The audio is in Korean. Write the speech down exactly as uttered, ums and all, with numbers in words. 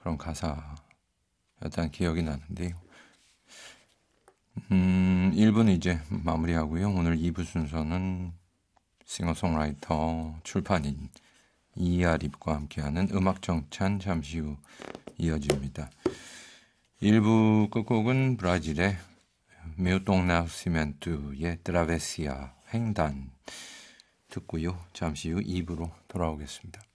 그런 가사였다는 기억이 나는데요. 음, 일 부는 이제 마무리하고요. 오늘 이 부 순서는 싱어송라이터 출판인 이아립과 함께하는 음악정찬 잠시 후 이어집니다. 일 부 끝곡은 브라질의 Milton Nascimento의 트라베시아 횡단 듣고요. 잠시 후 이 부로 돌아오겠습니다.